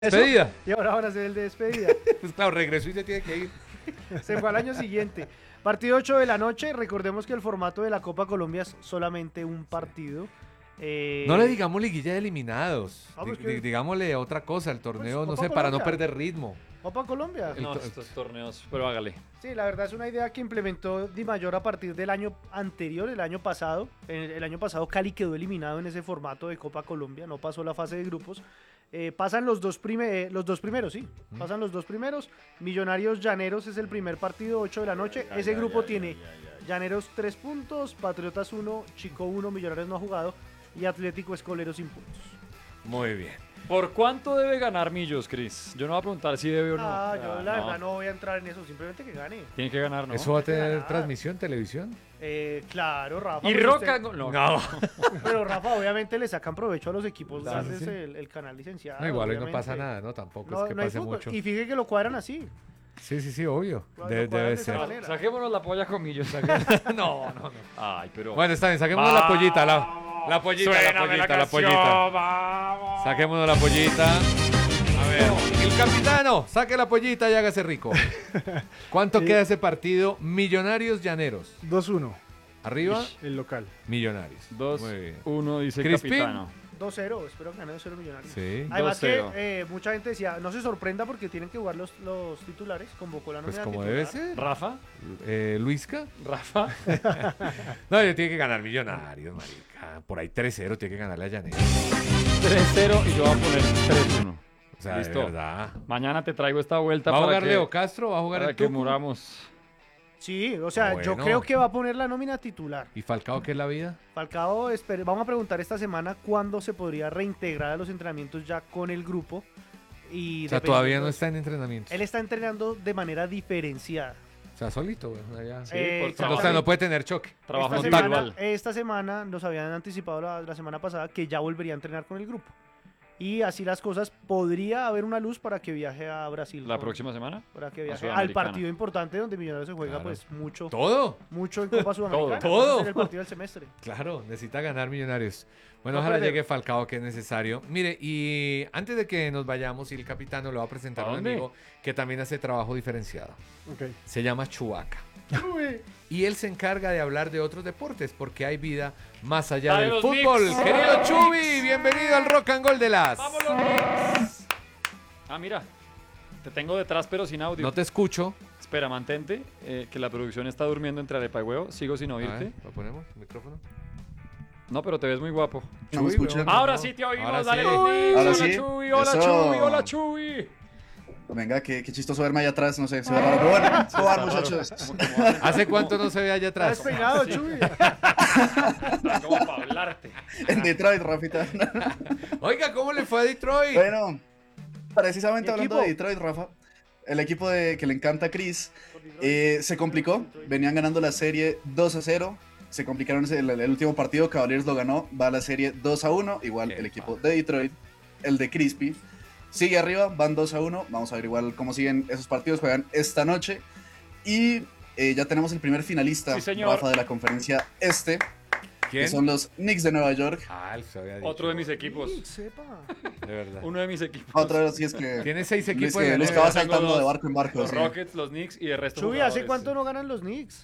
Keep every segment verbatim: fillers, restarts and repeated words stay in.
Despedida. Y ahora van a hacer el de despedida. Pues claro, regresó y se tiene que ir. Se fue al año siguiente. Partido ocho de la noche. Recordemos que el formato de la Copa Colombia es solamente un partido. Eh... No le digamos liguilla de eliminados. Ah, pues Di- que- di- digámosle otra cosa, el torneo, Pues, no Copa sé, para no Colombia. perder ritmo. Copa Colombia. El No, to- estos torneos, pero hágale. Sí, la verdad es una idea que implementó Di Mayor a partir del año anterior, el año pasado. El, el año pasado Cali quedó eliminado en ese formato de Copa Colombia, no pasó la fase de grupos. Eh, pasan los dos, prime- los dos primeros, sí. Pasan los dos primeros. Millonarios Llaneros es el primer partido, ocho de la noche. Ay, ese ay, grupo ay, tiene ay, ay, ay. Llaneros tres puntos, Patriotas uno, Chico uno, Millonarios no ha jugado y Atlético Escolero sin puntos. Muy bien. ¿Por cuánto debe ganar Millos, Cris? Yo no voy a preguntar si debe o no. Ah, yo Ah, la verdad no voy a entrar en eso, simplemente que gane. Tiene que ganar, ¿no? ¿Eso va a tener Ah. transmisión, televisión? Eh, claro, Rafa. Y pues Roca... usted- No. Pero Rafa, obviamente le sacan provecho a los equipos Claro, grandes sí. el, el canal licenciado. No, igual hoy no obviamente. pasa nada, ¿no? Tampoco No, es que no hay pase fútbol. mucho. Y fíjate que lo cuadran así. Sí, sí, sí, obvio. Lo- De- lo cuadran debe de ser. esa manera. Saquémonos la polla con Millos. No, no, no. Ay, pero... Bueno, está bien, saquemos la pollita, la, la pollita, la Suéname pollita, la canción, pollita. vamos. Saquémonos la pollita. A ver, el capitano, saque la pollita y hágase rico. ¿Cuánto Sí. queda ese partido? Millonarios Llaneros. dos uno, Arriba, el local. Millonarios. Dos, Muy bien. uno, dice el Crispín. capitano. dos cero, espero que gane dos cero Millonarios. Sí. Además dos cero. que eh, mucha gente decía, no se sorprenda porque tienen que jugar los, los titulares, convocó la Pues nómina como titular. debe ser. ¿Rafa? Eh, Luisca. ¿Rafa? No, yo tiene que ganar Millonarios, marica. Por ahí tres cero tiene que ganarle a Llaneros. tres cero y yo voy a poner tres uno. O sea, Listo. de verdad. Mañana te traigo esta vuelta ¿Va a para jugar que, Leo Castro? ¿Va a jugar para el que Tucu? muramos. Sí, o sea, Ah, yo bueno. creo que va a poner la nómina titular. ¿Y Falcao qué es la vida? Falcao, espere- vamos a preguntar esta semana cuándo se podría reintegrar a los entrenamientos ya con el grupo. Y O sea, dependiendo- todavía no está en entrenamiento. Él está entrenando de manera diferenciada. O sea, solito, güey. allá. Sí, Eh, por O sea, trabajo. o sea, no puede tener choque. Trabajo esta, no semana, igual. esta semana nos habían anticipado la, la semana pasada que ya volvería a entrenar con el grupo. Y así las cosas, podría haber una luz para que viaje a Brasil. ¿La con- próxima semana? Para que a viaje al Sudamericana. partido importante donde Millonarios se juega Claro. pues mucho, ¿Todo? mucho en Copa Sudamericana. todo. Es el partido del semestre. Claro, necesita ganar Millonarios. Bueno, No ojalá perder. llegue Falcao, que es necesario. Mire, y antes de que nos vayamos, y el capitano le va a presentar a ¿A un dónde? amigo que también hace trabajo diferenciado. Ok. Se llama Chubaca. Y él se encarga de hablar de otros deportes, porque hay vida más allá La de del los fútbol. Knicks. Querido Chubi, bienvenido al Rock and Gold de las. ¡Vamos los Knicks! Ah, mira. Te tengo detrás, pero sin audio. No te escucho. Espera, mantente, eh, que la producción está durmiendo entre arepa y huevo. Sigo sin A oírte. ver, ¿lo ponemos? ¿Micrófono? No, pero te ves muy guapo. ¿No me Chuy, escuchan? weón, Ahora no. sí te oímos, Ahora dale sí. los Knicks. Ahora Hola sí. Chuy, hola Eso. Chuy, hola Chuy. Venga, qué, qué chistoso verme allá atrás, no sé, se ve raro. Pero bueno, ¿cómo van, muchachos? ¿Hace cuánto no se ve allá Está atrás? despeinado, Chuy. Como para hablarte. En Detroit, Rafita. Oiga, ¿cómo le fue a Detroit? Bueno, precisamente ¿Mi hablando equipo? de Detroit, Rafa, el equipo de, que le encanta a Chris, eh, se complicó. Venían ganando la serie dos a cero. Se complicaron el, el último partido, Cavaliers lo ganó, va a la serie dos a uno. Igual Qué el equipo padre. de Detroit, el de Crispy, sigue arriba, van dos a uno. Vamos a ver igual cómo siguen esos partidos, juegan esta noche. Y eh, ya tenemos el primer finalista, Sí, señor. Rafa, de la conferencia este, ¿Quién? que son los Knicks de Nueva York. Ah, él se había dicho. Otro de mis equipos. Sepa. De verdad. Uno de mis equipos. Otra vez, sí es que Tiene seis Luis, equipos que en Luis la que va N B A. Tengo saltando dos. de barco en barco. Los sí. Rockets, los Knicks y el resto. Chuy, ¿hace jugadores. cuánto no ganan los Knicks?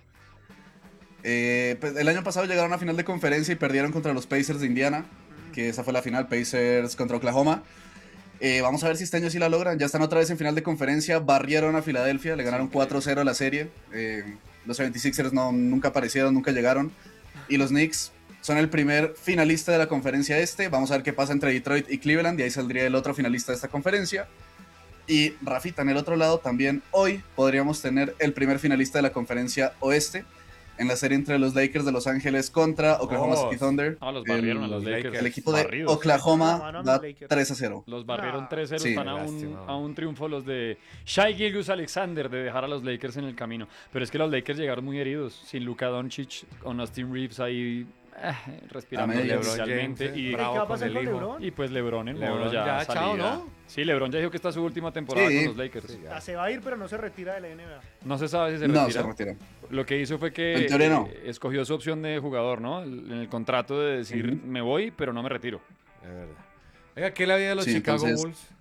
Eh, pues, el año pasado llegaron a final de conferencia y perdieron contra los Pacers de Indiana, que esa fue la final, Pacers contra Oklahoma. Eh, vamos a ver si este año sí la logran. Ya están otra vez en final de conferencia, barrieron a Filadelfia, le ganaron cuatro cero la serie. Eh, los setenta y seis ers no, nunca aparecieron, nunca llegaron. Y los Knicks son el primer finalista de la conferencia este. Vamos a ver qué pasa entre Detroit y Cleveland, y ahí saldría el otro finalista de esta conferencia. Y Rafita, en el otro lado también hoy podríamos tener el primer finalista de la conferencia oeste, en la serie entre los Lakers de Los Ángeles contra Oklahoma Oh, City Thunder. Ah, los barrieron a el, los los Lakers. Lakers. el equipo de Barridos. Oklahoma No, no, no, da Lakers. tres a cero. Los barrieron Ah. tres cero, Sí, están a un, lástima. a un triunfo los de Shai Gilgeous-Alexander de dejar a los Lakers en el camino. Pero es que los Lakers llegaron muy heridos, sin Luka Doncic, con Austin Reeves ahí eh, respirando A medias. inicialmente. LeBron Y, James, bravo ¿Qué va a con pasar el con hijo. LeBron? y pues LeBron en LeBron modo ya, ya, chao, salida. ¿no? Sí, LeBron ya dijo que esta es su última temporada Sí. con los Lakers. Sí, Ah, se va a ir, pero no se retira de la N B A. No se sabe si se No, retira. se retira. Lo que hizo fue que En teoría no. eh, escogió su opción de jugador, ¿no? En el contrato de decir, Ujú. me voy, pero no me retiro. De verdad. Oiga, ¿qué es la vida de los Sí, Chicago entonces- Bulls?